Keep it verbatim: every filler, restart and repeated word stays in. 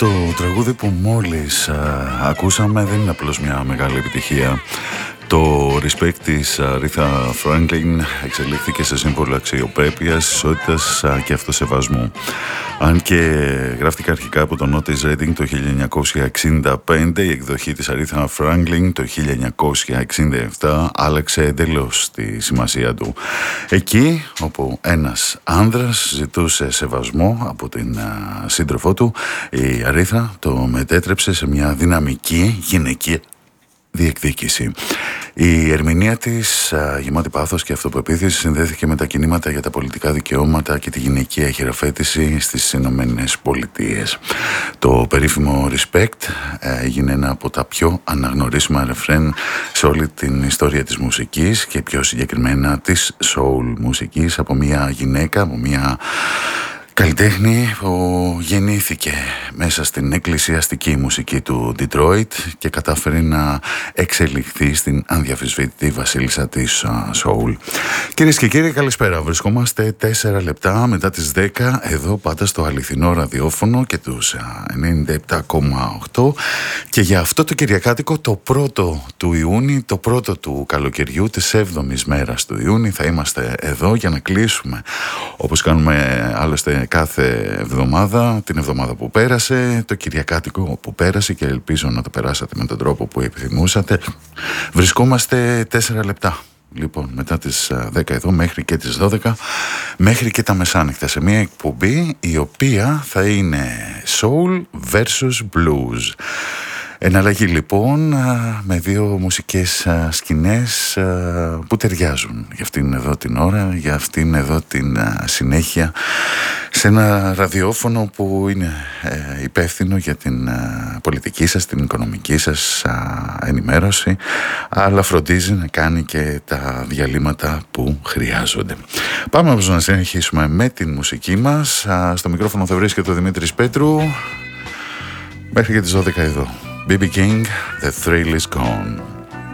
Το τραγούδι που μόλις α, ακούσαμε δεν είναι απλώς μια μεγάλη επιτυχία. Το Respect της Aretha Franklin εξελίχθηκε σε σύμβολο αξιοπρέπειας, ισότητας και αυτοσεβασμού. Αν και γράφτηκε αρχικά από τον Otis Redding το χίλια εννιακόσια εξήντα πέντε, η εκδοχή της Aretha Franklin το χίλια εννιακόσια εξήντα επτά άλλαξε εντελώς τη σημασία του. Εκεί όπου ένας άνδρας ζητούσε σεβασμό από την σύντροφό του, η Aretha το μετέτρεψε σε μια δυναμική γυναικεία διεκδίκηση. Η ερμηνεία της, γεμάτη πάθος και αυτοπεποίθηση, συνδέθηκε με τα κινήματα για τα πολιτικά δικαιώματα και τη γυναικεία χειραφέτηση στις Ηνωμένες Πολιτείες. Το περίφημο Respect έγινε ένα από τα πιο αναγνωρίσιμα ρεφρέν σε όλη την ιστορία της μουσικής και πιο συγκεκριμένα της soul μουσικής, από μια γυναίκα, από μια καλλιτέχνη που γεννήθηκε μέσα στην εκκλησιαστική μουσική του Detroit και κατάφερε να εξελιχθεί στην ανδιαφυσβήτητη βασίλισσα της soul. Κυρίες και κύριοι, καλησπέρα. Βρισκόμαστε τέσσερα λεπτά μετά τις δέκα εδώ πάντα στο αληθινό ραδιόφωνο και τους ενενήντα επτά κόμμα οκτώ, και για αυτό το Κυριακάτικο, το πρώτο του Ιούνιου, το πρώτο του καλοκαιριού, της έβδομης μέρας του Ιούνιου, θα είμαστε εδώ για να κλείσουμε, όπως κάνουμε άλλωστε κάθε εβδομάδα, την εβδομάδα που πέρασε, το Κυριακάτικο που πέρασε, και ελπίζω να το περάσατε με τον τρόπο που επιθυμούσατε. Βρισκόμαστε τέσσερα λεπτά λοιπόν μετά τις δέκα εδώ, μέχρι και τις δώδεκα, μέχρι και τα μεσάνυχτα, σε μια εκπομπή η οποία θα είναι Soul versus Blues. Εναλλαγή λοιπόν με δύο μουσικές σκηνές που ταιριάζουν για αυτήν εδώ την ώρα, για αυτήν εδώ την συνέχεια, σε ένα ραδιόφωνο που είναι υπεύθυνο για την πολιτική σας, την οικονομική σας ενημέρωση, αλλά φροντίζει να κάνει και τα διαλύματα που χρειάζονται. Πάμε όμως να συνεχίσουμε με την μουσική μας. Στο μικρόφωνο θα βρίσκεται ο Δημήτρης Πέτρου μέχρι και τις δώδεκα εδώ. μπι μπι King, The Thrill Is Gone.